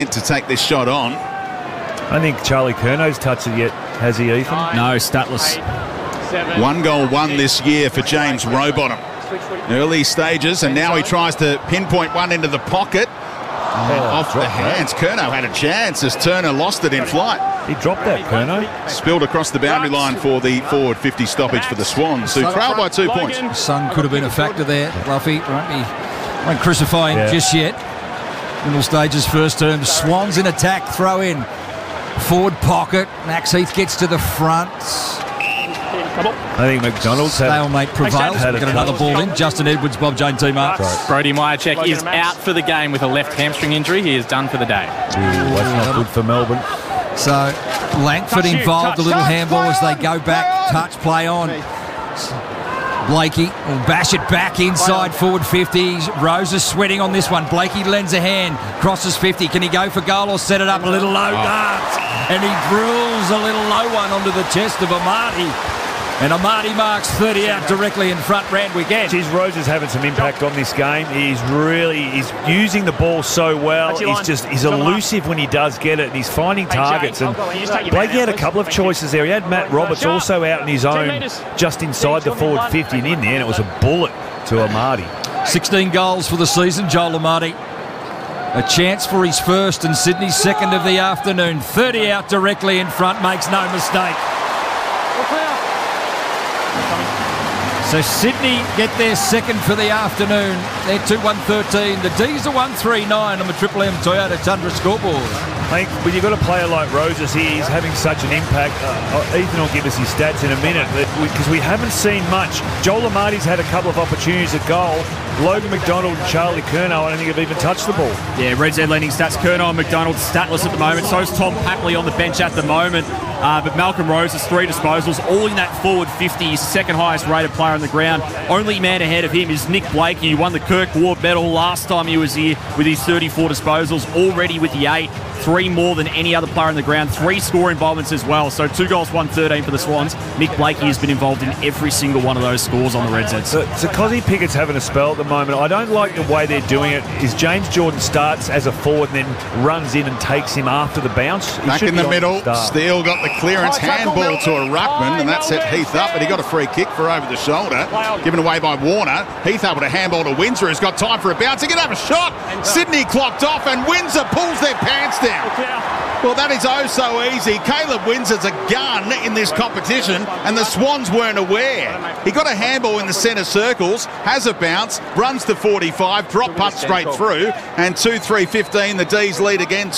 to take this shot on. I think Charlie Curnow's touched it yet, has he, Ethan? No, statless. 1 goal, 1 this year for James Rowbottom. Early stages, and now he tries to pinpoint one into the pocket. Off the hands. Curnow had a chance as Turner lost it in flight. He dropped that, Curnow. Spilled across the boundary line for the forward 50 stoppage for the Swans, who trail by 2 points. Sun could have been a factor there, Luffy. Won't crucify him just yet. Middle stages, first term. Swans in attack, throw in. Forward pocket. Max Heath gets to the front. I think McDonald's stalemate prevails. We've got another ball in. Justin Edwards, Bob Jane teammate. Right. Brody Myercheck is out for the game with a left hamstring injury. He is done for the day. That's not good for Melbourne. So Langford involved, a little handball as they go back. Touch play on. Blakey will bash it back inside forward 50. Rose is sweating on this one. Blakey lends a hand, crosses 50. Can he go for goal or set it up a little low dart? And he drills a little low one onto the chest of Amati. And Amati marks 30 out directly in front Randwick end. Geez, Rose is having some impact on this game. He's using the ball so well. He's elusive when he does get it, and he's finding targets. And Blakey had a couple of choices there. He had Matt Roberts also out in his own, just inside the forward 50, and in the end it was a bullet to Amati. 16 goals for the season, Joel Amati. A chance for his first and Sydney's second of the afternoon. 30 out directly in front, makes no mistake. So Sydney get their second for the afternoon. They're 2-1-13. The D's are 1-3-9 on the Triple M Toyota Tundra scoreboard. I think when you've got a player like Roses here, he's having such an impact. Ethan will give us his stats in a minute, because we haven't seen much. Joel Amati's had a couple of opportunities at goal. Logan McDonald and Charlie Curnow, I don't think have even touched the ball. Yeah, Red Z leading stats. Curnow and McDonald statless at the moment. So is Tom Papley on the bench at the moment. But Malcolm Rose has 3 disposals, all in that forward 50. He's second highest rated player on the ground. Only man ahead of him is Nick Blakey, who won the Kirk Ward medal last time he was here with his 34 disposals, already with the 8. 3 more than any other player on the ground. 3 score involvements as well. So 2 goals, 1-13 for the Swans. Nick Blakey has been involved in every single one of those scores on the Red Zeds. So Cozzy Pickett's having a spell at the moment. I don't like the way they're doing it. Is James Jordan starts as a forward and then runs in and takes him after the bounce. Back in the middle. Steele got the clearance. Handball to a ruckman, and that set Heath up, but he got a free kick for over the shoulder. Given away by Warner. Heath able to handball to Windsor, who's got time for a bounce. He can have a shot. Sydney clocked off, and Windsor pulls their pants down. Well, that is oh so easy. Caleb Windsor's a gun in this competition, and the Swans weren't aware. He got a handball in the centre circles, has a bounce, runs to 45, drop punt straight through, and 2-3-15, the D's lead again.